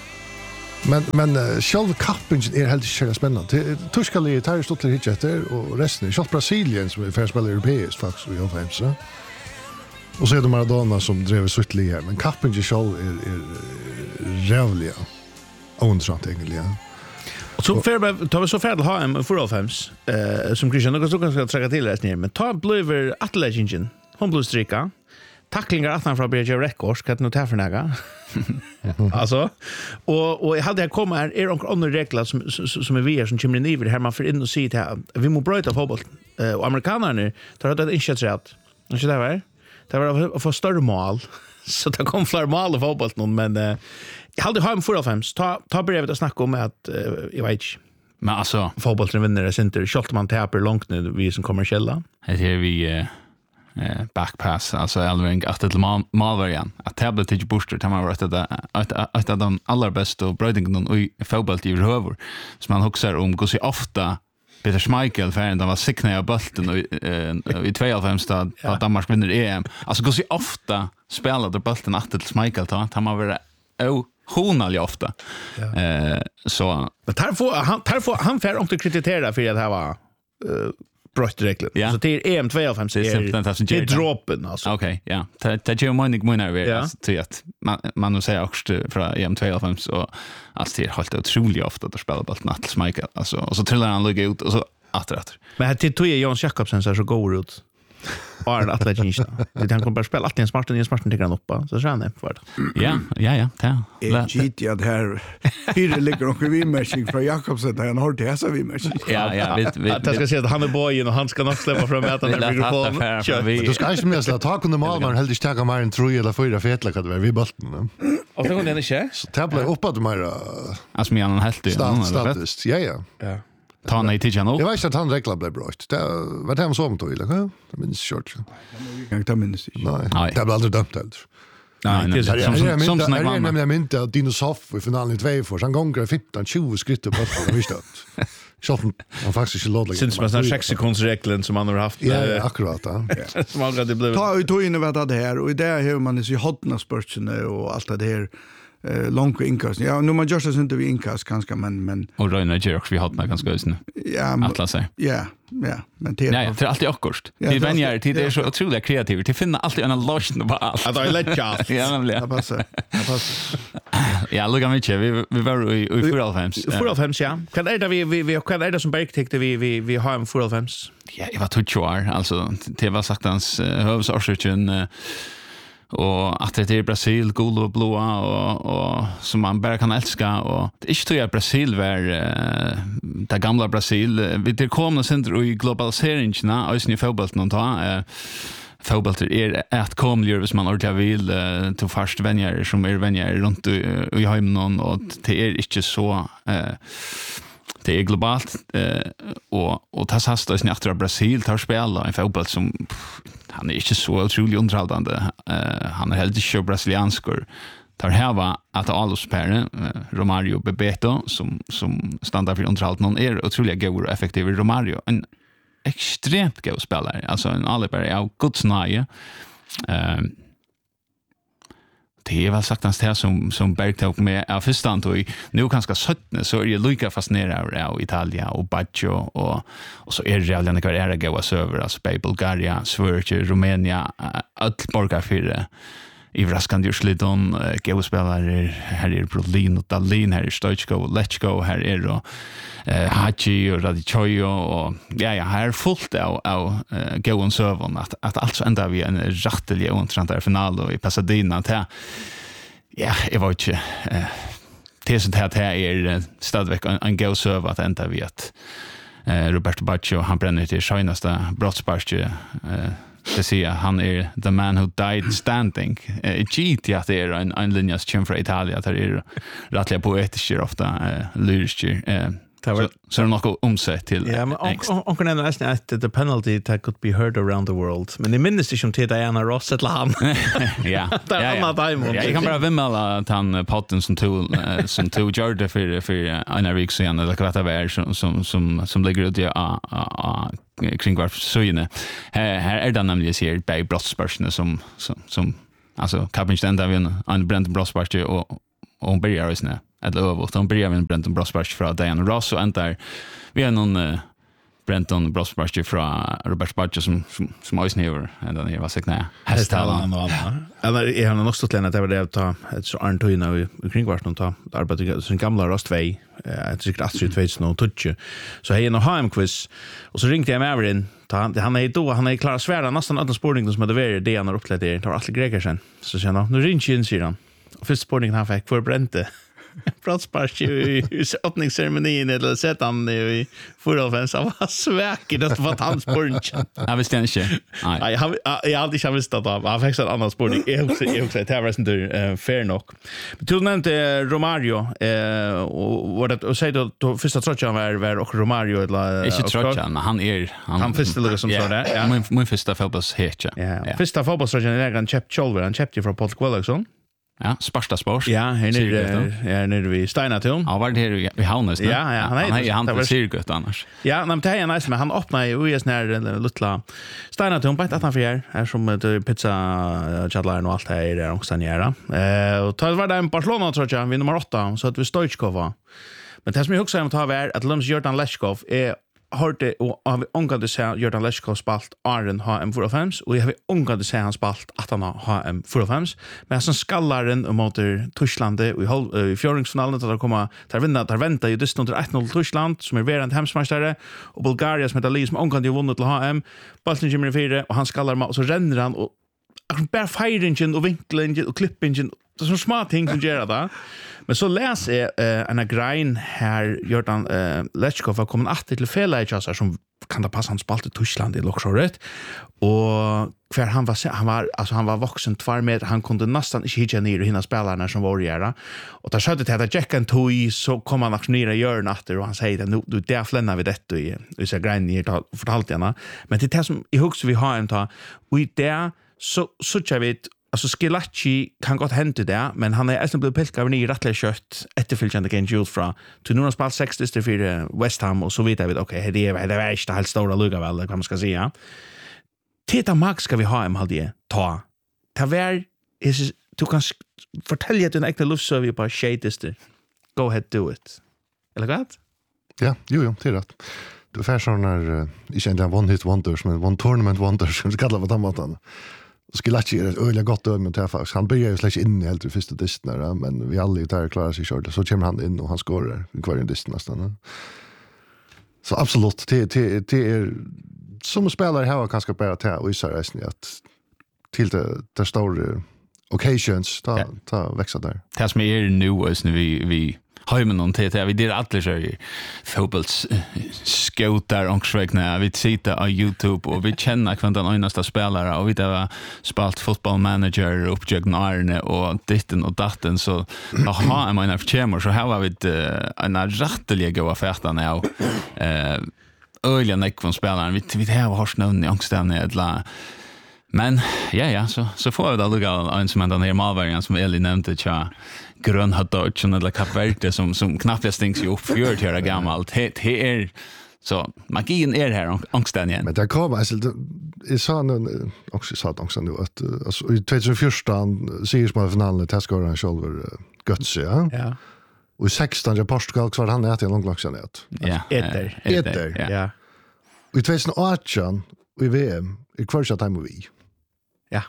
Men själva kappingen är helt kärligt spännande. Tyskland tar stort till hitchetter och resten är Brasilien som är färspelare europeiskt faktiskt i fems. Och så är det Maradona som drev suttlig här. Men kappingen själv är rävliga. Ointressant egentligen. Så tar vi så färdigt ha en 4-5 som Christian något som ska träcka till resten men ta bliver atlegingen. Hon blir strika. Tacklingar att han från Berger Records kan nog ta för några. Alltså och jag hade kommit här är några andra regler som är vi som kommer in I det här man för in och se det här. Vi måste bryta fotboll. Och amerikanerna tar det initiativ att. Inte det var? Det var för större mål. Så det kom fler mål I fotbollen men jag hade ha en 4-5 ta brevet att snacka om att jag vet inte. Men alltså fotbollen vinner det inte skott man tappar långt nu vi som kommer källa. Här är vi backpass alltså Elving att det malvarian att tablet till booster tar man rätt att de allra bästa och brödingen I fotboll I över så man huxar om går sig ofta Peter Schmeichel för han var sickna I bulten I 2-5 stad att Danmark vinner EM. Alltså går sig ofta spelade bulten att till Schmeichel tar man vara honal ofta. Ja. Så men han får inte kritisera för att det här var bröstregler. Ja. Så det är EM 2-5 det är droppen alltså. Okej, ja. Det gör man inte mer alltså till att man nu säger också från EM 2-5 så alltså det är helt otroligt ofta att spela bulten att Schmeichel alltså och så trillar han lugga ut och så åter. Men det tog Jons Jakobsen så går ut. Var det atletiskt. Det han kommer bara spela att en smarten tycker han uppa så han är för det. Ja. GT att här fyra ligger och vi matching från Jakobsen där han har det så vi matching. Ja, vi ska se att han är boyen och han ska nog släppa fram att han är mikrofonen. Du ska inte med att ta kunde mal man helt inte mer än 3 eller 4 fetla kan det vara vi bulten. Och så kunde han inte. Så tabla upp att mer alltså men han helt statist. Ja. Ta nej till Janne. Jag vet att han reglar blev brott. Det var det han sa om då eller hur? Det minns short. Jag tar minst. Nej. Det blev aldrig dömt helt. Nej, det är som snack man. Jag menar att Dinosaur I finalen 2 för han gånger 15-20 skritt på det visst att. Så han faktiskt låter. Syns man sån 6 sekundsregeln som man har haft. Ja, akkurat. Som aldrig det blev. Ta ut in vad det här och I det har man så hotna spursen och allt det här. Långt inkast. Ja, nu man just inte vi inkast ganska men och Röna Jerks vi har med ganska just nu. Ja, Atlas säger. Ja, men det är det är alltid akkurst. Det vänjer till det är så otroligt kreativt. Det finner alltid en lösning på allt. Att jag lägger allt. Ja, nämligen. Det passar. Ja, lugga mig inte. Vi var I 4-5. 4-5 ja. Kan är det vi det som bergtäckte vi har en 4-5. Ja, jag var 22 år alltså det var sagt hans hövsårsöken och att det är Brasil guld och blåa och som man bara kan älska och det är inte tror jag Brasil var det gamla Brasil vi det kommer sen I globaliseringen och I fotbollen och ta fotboll är att komma hvis man ordet vill till först vänner som vänner runt I hemmen och det är inte så det är globalt och tas hastas efter Brasil tar spela en fotboll som han är inte så otroligt underhållande han är helt inte brasilianskor tar här var att Aluspere Romario Bebeto som standard för underhållande är otroligt god och effektiv Romario en extremt god spelare alltså en Alipere av godsnaje det är väl sagt hans det som Bergtog med av första och nu ganska 17 så är det lika fascinerad av Italien och Baggio och så är det redan några era goa över alltså Bulgarien, Sverige, Rumänien allt borgar för I raskande Jursliton gospelare här är Brolin och Dalin här är Stoichko och Lechko här är då Hachi och Radichoyo och ja här är fullt av goan servon att alltså ända vi en rättelig intressant final då I Pasadena till ja jag var inte det så här är stadväck en go server att ända vi att Roberto Baggio han bränner till skönaste brottsparke det säger han är the man who died standing. GT att det är en linjas käm från Italien där är rättliga poetiska ofta lyriska Så är det något omsett till Ja, men onkel nämner nästan att the penalty that could be heard around the world. Men det minns inte om till Diana Ross ett land. Ja. Jag kan bara vimmela att han potten som tog Jordan för en week sen eller vad det var som ligger ut kring var söjne. Här är det nämligen ser på brottsspörsmål som alltså Kabinch ända vid en bränd brottsspörsmål och hon börjar ju snä. Eller över hon börjar med en bränd brottsspörsmål från Diana Ross och ända vi har någon Brenton Brosparch från Robert Badger som Eisnever ända ner vad säkert hästtalan och alla. Eller är han också till att det var det att ta ett så Arntoina i kringvart och ta arbete sin gamla rostväg ett säkert 2022 så hej och HM-quiz och så ringde jag med Everin han är klar att svära nästan alla spårningen som hade varit det han har upplevt det tar alla grejer sen så känner han nu ringer in sidan första spårningen han fick för Brente Brottspark i öppningsceremonin eller sett han i förhållfans han var sväkig det var hans punch. Jag visste inte. Nej, jag hade inte visst att han fick en annan spårning. Jag också det här var inte fair nog. Du nämnde Romario och vad det och säger då första trotchan var och Romario eller inte trotchan men han första lugg som så där. Ja. Min första fotbollshetja. Ja. Första fotbollstrotchan är han köpt Cholver han köpte från Paul Quellexon. Ja, Sparsta Sport. Ja, nere vid Steinaton. Ja, var det här i Havnes? Ja, han på Sirgut annars. Ja, men det är nice, men han öppnar ju US när lilla Steinaton på ett annat fjär, här som pizza chatlar och allt här är också nära. Och tar var det en Barcelona tror jag, vid nummer 8, så att vi Stoichkov. Men det som jag också har att är att Lums Jordan Leshkov är hörde och har ångade sig Jordan Leshkov spalt Arden HM 45 och jag har ångade sig han spalt att han har HM 45 men som skallaren mot Tyskland i fjärdingsfinalen där komma där väntar ju just under 1-0 Tyskland som är värande hemsmästare och Bulgaria som heter Lee som ångade ju vunnit till HM bollen kommer i 4 och han skallar och så ränner han och bara firingen och vinkeln och klippingen det är så små ting som gör det. Men så läser jag en grein här Jordan Lechkov har kommit att till fellägger som kan det passa hans spalt i Tyskland i Lokshoret och för han var vuxen 2 meter han kunde nästan inte hitta ner hinna spelarna som var göra och där skötte det att Jack and Toy så kom han ner i hörnet efter och han säger nu du där flänar vi detta i så grein ni fortalt gärna men det är som i hooks vi har en ta och där så jag vet alltså Skilacci kan gott hända det men han är nästan blivit pilkad ner i rättliga kött efterföljande game Jules fra till nu har spelat 6 för West Ham och så vidare vet okej det är inte helt stora lugga väl vad man ska säga. Titta Max ska vi ha en halvdje ta. Ta vär du kan fortälja din äkta luftsöv på shadester. Go ahead do it. Eller vad? Ja, jo, det är rätt. Du får såna inte egentligen one hit wonders men one tournament wonders som kallar vad de matan. Skilacci är ett öliga gott öm med faktiskt. Han börjar ju släcka in helt i första distan men vi alla där klarar sig kört. Så kommer han in och han skorar i kvar i distan nästan. Så absolut det är som spelare här kanske bara ta och isa resten att till det stora occasions ta växa där. Det som är nu är när vi har med någon till vi det alla så i fotbolls scouter och svekna vi sitter på YouTube och vi känner kvant den enaste spelare och vi har spalt football manager och Jörgen Arne och ditten och datten så aha är mina förtjänar så här var vi en rättelig goda färta nu öliga näck från spelaren vi har snön i angsten eller men ja så får vi då lugga en som den här malvägen som Eli nämnde tja grönhatt eller Kapverde som knappt stängs ju upp för det här gammalt det är så magin är här angsten igen. Men det kommer alltså jag sa nu också sa också nu att alltså i 2014 seriefinalen testskårar han själv Götze ja. Och i 16 i Portugal så var han ätit en långlaxanät. Ja. Etter. Ja. Och i 2018 i VM i kvarsa time vi. Ja.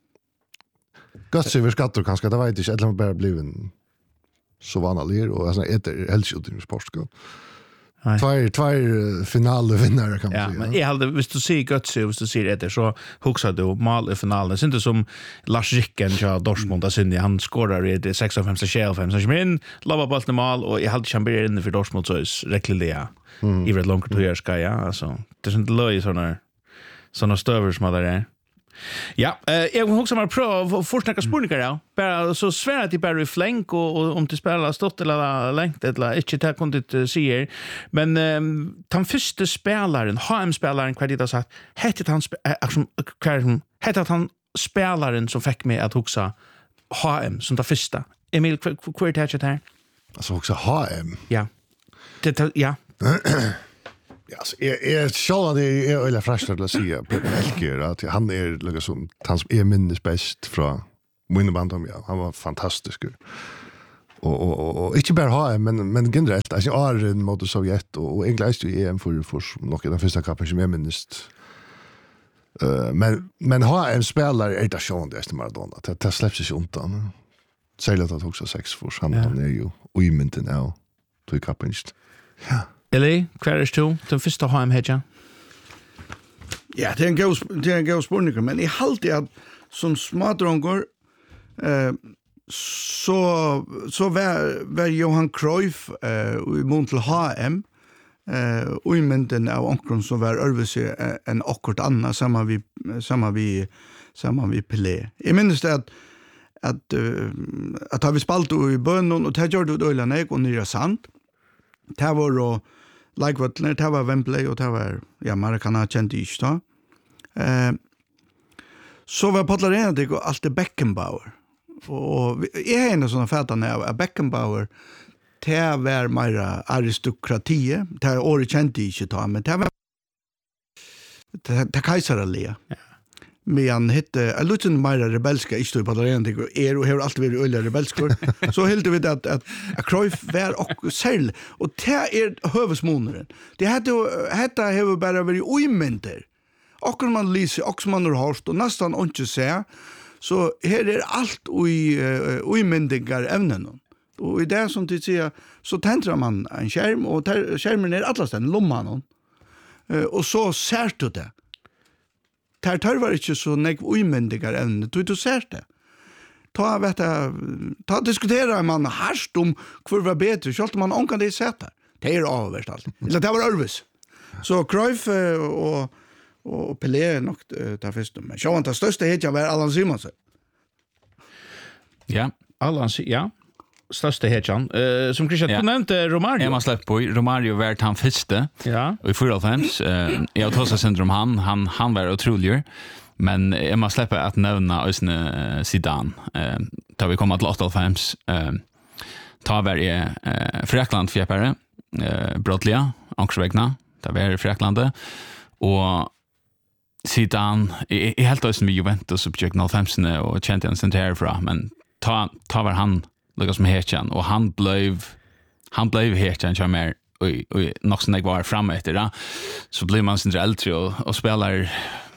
Götze över skatter kanske det var inte eller bara blivit så vanlig och alltså Etter helskjuten i Portugal. Två finalvinnare kan man säga. Ja, men jag hade visst du ser Götze och visst du ser Etter så huxar du mål i finalen. Det är inte som Lars Ricken ja Dortmund där han skorar i 6-5 så men lobbar bollen i mål och jag hade champion inne för Dortmund så är räckligt i rätt långt tur ska ja alltså det är inte löj såna stöver som där är Ja, jag vill också mal prova att försöka spårningar ja. Bara så svär att det bara i flank och om det spelar stått eller längt eller inte det kunde inte se. Men den första spelaren, HM-spelaren vad det sagt, hette han hette han spelaren som fick mig att huxa HM som det första. Emil, vad är det här? Alltså också HM. Ja. Det ja. Ja, alltså är själva det är eller frustrerad att säga på Elker att han är liksom han som är minst bäst från Winnebandom ja. Han var fantastisk. Och inte bara HM men generellt alltså Arjen mot Sovjet och England ju EM för nog den första cupen som är minst. Men HM spelar är det sjön det är Maradona. Det släpps sig undan. Särskilt att också 6 för han är ju och i minten now till cupen. Ja. Eller kvar den första HM-hedja? Ja, det är en god spårning, men i halvt att som smadrongar så var Johan Cruyff i mån till HM och i mynden av onkron som var örvelse en akkord annan samma vi Pelé. Jag minns det att har vi spalt i bönnen och det gör du då och nyra sant. Det var då Likevattnet, det var Wembley och det var Maracana kände inte då. Så var Podlarena och allt Beckenbauer. Och jag är en sån fätan av Beckenbauer. Det var mer aristokrati. Det året kände inte då, men det var det kejsarliga. Men hette en liten mer rebelska i stod på Podlarena och har alltid varit öliga rebelskor. Så helt vi att Cruyff var och särl och det är hövesmånaden. Det hette har bara varit oimenter. Och man lyser också man har hört och nästan inte se så här är allt oimendingar ämnen. Och i det som du säger så tänder man en skärm och skärmen är alla ställen lomman. Och så ser du det. Det var inte så nek oimendingar ämnen. Du ser det. Ta diskutera man harst om hur var bättre så att man onkan det sätta. Det är avvärst allt. Eller det var örvis. Så Cruyff och Pelé nog där först men så han det största heter var Allan Simonsen. Ja, Allan ja. Största hetjan. Som Christian nämnde Romario. Jag måste släppa på Romario vart han första. Ja. Och i 45 jag tar så syndrom han var otrolig. Men jag måste släppa att nämna Özne Zidane. Tar vi komma till 85 tar vi Frakland fjäppare Brodlia Anksvägna. Där var Fraklandet och Zidane är helt ösen med Juventus och försökte 05 och Champions League för men ta var han Lucas Mehchan och han blev Mehchan som är och nog sen jag var framme efter det så blir man sin äldre och spelar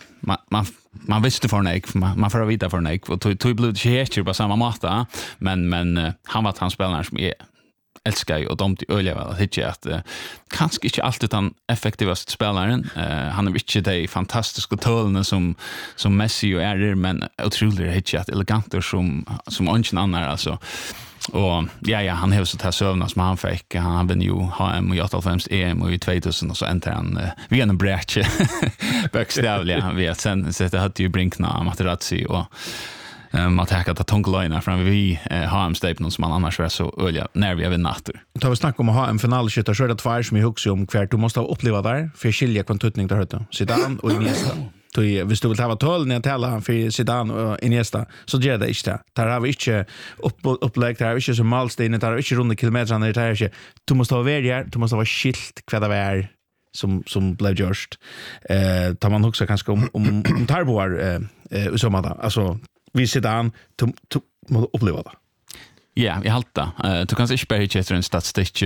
man visste för nej man får vita för nej och tog blev det Mehchan på samma måte men han var han spelare som är älskar och de till öliga väl hittar att kanske inte alltid den effektivaste spelaren han är inte det fantastiska tölna som Messi och är men otroligt hittar att eleganter som ingen annan alltså och ja han har så här sövna som han fick han vann ju HM och 85 EM och i 2000 och så äntar han vi en bräche bokstavligen han vet sen så det hade ju Brinkna Materazzi och man tackar att tonglöjna från vi HM-stapen som man annars var så öliga när vi har natter. Tar vi snack om att ha en finalskytt och det tvär som i huxi om kvärt du måste ha uppleva där för skilja kontutning där hörde Zidane och Iniesta. Hvis du vill ha tål när tälla för Zidane och Iniesta så gör det inte. Där har vi inte upplägg där har vi inte så milestone där har vi inte runda kilometer när det är inte. Du måste ha värja, du måste ha skilt vad det är som blev gjort. Tar man också kanske om tarboar i sommar alltså vi sitter an till uppleva det. Ja, jag halta. Du kan inte bara hitta en statistik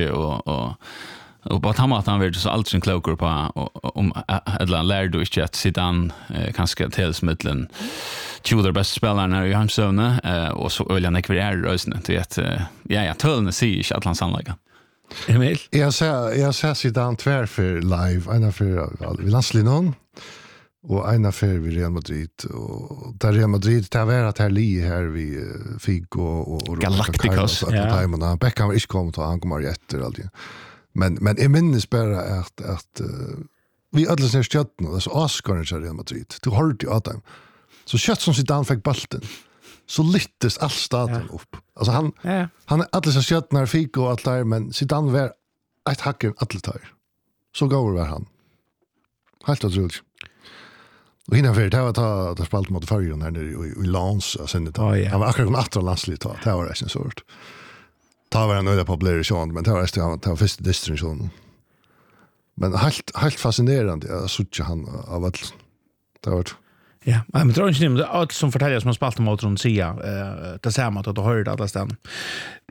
och på att han vill så allt som klokar på om eller lär du inte att sitta an kanske tillsmittlen 20 bästa spelarna i hemsövne och så öliga när vi är rösne till att ja tölne säger inte att han sannolikt. Emil? Jag ser sidan tvär för live, ena för vi landslinon och ena för vi Real Madrid och där Real Madrid det var att här li här vi fick och Galacticos på timerna Beckham var inte kommit och han kommer efter alltid. Men jag minns bara att vi alla ser stjärnorna så Oscar i Real Madrid. Du har ju att dem. Så kött som Zidane fick bollen. Så lyttes all staden upp. Alltså han är alldeles så kött när Figo och allt där, men Zidane var ett hacker alldeles där. Så går var han. Helt otroligt. Och innan för det var att spalt mot Färjön här nere i Lans sen det. Han var akkurat efter landsligt då. Det var det en sort. Ta var han öde på Blairishon, men det var första distributionen. Men helt fascinerande jag såg han av allt. Det var ja, men tror inte det allt som fortäljer som har spalt mot runt Sia det ser man att du hör det alla stan.